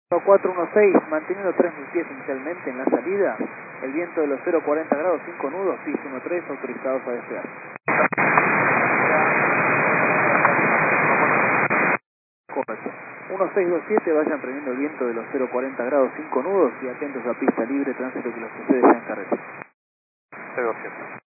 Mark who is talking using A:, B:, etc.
A: 416, manteniendo 3.000 pies inicialmente en la salida, el viento de los 040 grados, 5 nudos, piso 13, autorizados a despegar. Correcto. 1627, vayan prendiendo el viento de los 040 grados, 5 nudos y atentos a pista libre, tránsito que los sucede ya en carretera.
B: 027.